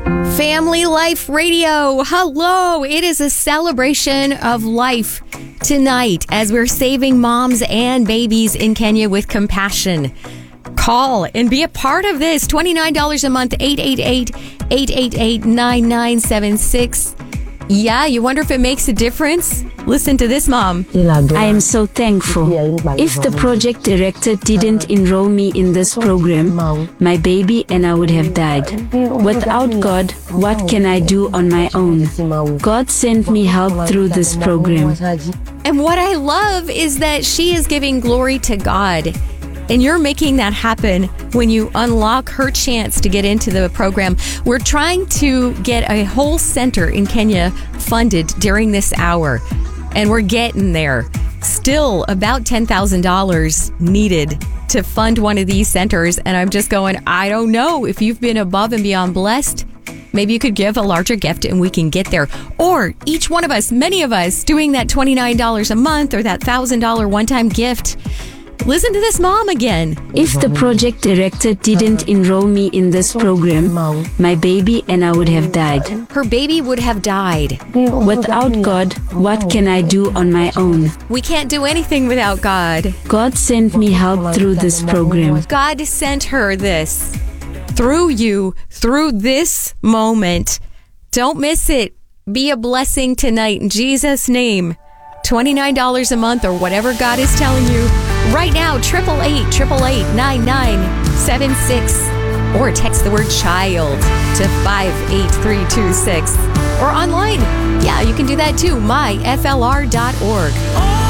Family Life Radio. Hello. It is a celebration of life tonight as we're saving moms and babies in Kenya with compassion. Call and be a part of this. $29 a month, 888-888-9976. Yeah, you wonder if it makes a difference? Listen to this, Mom. I am so thankful. If the project director didn't enroll me in this program, my baby and I would have died. Without God, what can I do on my own? God sent me help through this program. And what I love is that she is giving glory to God. And you're making that happen when you unlock her chance to get into the program. We're trying to get a whole center in Kenya funded during this hour. And we're getting there. Still about $10,000 needed to fund one of these centers. And I'm just going, I don't know if you've been above and beyond blessed. Maybe you could give a larger gift and we can get there. Or each one of us, many of us, doing that $29 a month or that $1,000 one-time gift. Listen to this, Mom, again. If the project director didn't enroll me in this program, my baby and I would have died. Her baby would have died. Without God, what can I do on my own? We can't do anything without God. God sent me help through this program. God sent her this. Through you, through this moment. Don't miss it. Be a blessing tonight in Jesus' name. $29 a month or whatever God is telling you. Right now, 888-888-9976. Or text the word child to 58326. Or online. Yeah, you can do that too. myflr.org.